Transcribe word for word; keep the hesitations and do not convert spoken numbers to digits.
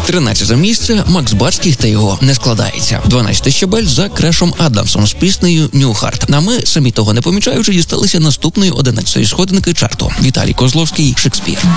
тринадцяте місце Макс Барських та його «Не складається». дванадцятий щабель за Крешом Адамсом з піснею «Нью-Харт». А ми, самі того не помічаючи, дісталися наступної одинадцятої сходинки чарту. Віталій Козловський, «Шекспір».